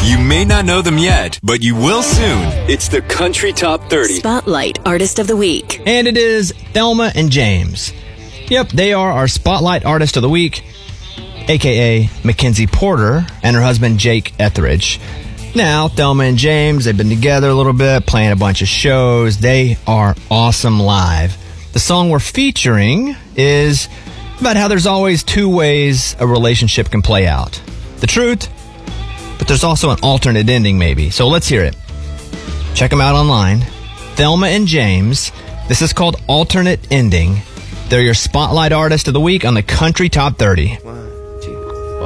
You may not know them yet, but you will soon. It's the Country Top 30. Spotlight Artist of the Week. And it is Thelma and James. Yep, they are our Spotlight Artist of the Week, a.k.a. Mackenzie Porter and her husband Jake Etheridge. Now, Thelma and James, they've been together a little bit, playing a bunch of shows. They are awesome live. The song we're featuring is about how there's always two ways a relationship can play out. The truth, but there's also an alternate ending maybe. So let's hear it. Check them out online. Thelma and James. This is called Alternate Ending. They're your Spotlight Artist of the Week on the Country Top 30.